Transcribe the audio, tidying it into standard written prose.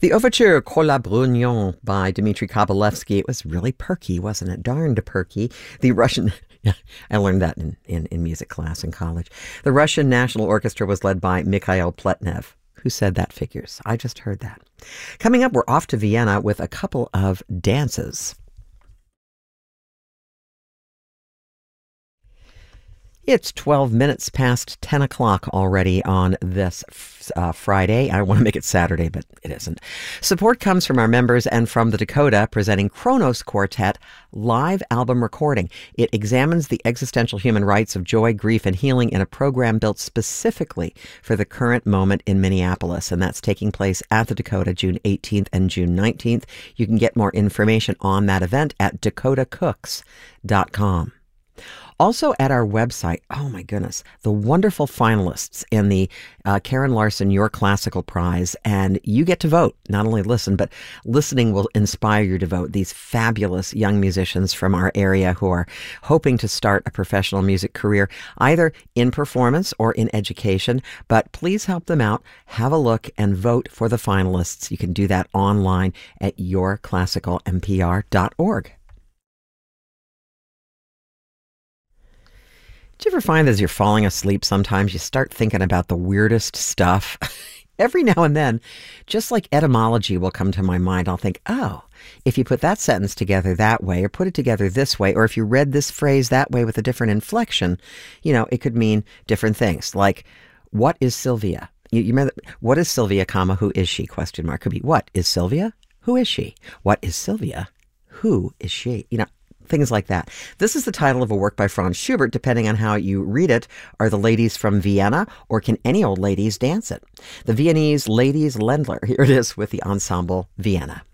The overture Kolabrunion by Dmitri Kabalevsky, it was really perky, wasn't it? Darned perky. The Russian, I learned that in music class in college. The Russian National Orchestra was led by Mikhail Pletnev. Who said that figures? I just heard that. Coming up, we're off to Vienna with a couple of dances. It's 12 minutes past 10 o'clock already on this Friday. I want to make it Saturday, but it isn't. Support comes from our members and from the Dakota, presenting Kronos Quartet live album recording. It examines the existential human rights of joy, grief, and healing in a program built specifically for the current moment in Minneapolis, and that's taking place at the Dakota June 18th and June 19th. You can get more information on that event at dakotacooks.com. Also at our website, oh my goodness, the wonderful finalists in the Karen Larson Your Classical Prize. And you get to vote, not only listen, but listening will inspire you to vote. These fabulous young musicians from our area who are hoping to start a professional music career, either in performance or in education. But please help them out. Have a look and vote for the finalists. You can do that online at yourclassicalmpr.org. Do you ever find as you're falling asleep sometimes you start thinking about the weirdest stuff? Every now and then, just like etymology will come to my mind, I'll think, oh, if you put that sentence together that way or put it together this way, or if you read this phrase that way with a different inflection, it could mean different things. Like, what is Sylvia? You remember, what is Sylvia, comma, who is she, question mark? Could be, what is Sylvia? Who is she? What is Sylvia? Who is she? Things like that. This is the title of a work by Franz Schubert. Depending on how you read it, are the ladies from Vienna, or can any old ladies dance it? The Viennese Ladies Ländler. Here it is with the Ensemble Vienna.